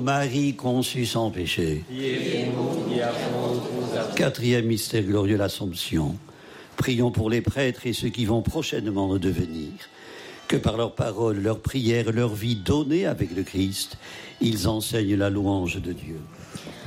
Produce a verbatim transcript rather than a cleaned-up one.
Marie conçue sans péché. Quatrième mystère glorieux, l'Assomption. Prions pour les prêtres et ceux qui vont prochainement nous devenir. Que par leurs paroles, leurs prières, leur vie donnée avec le Christ, ils enseignent la louange de Dieu.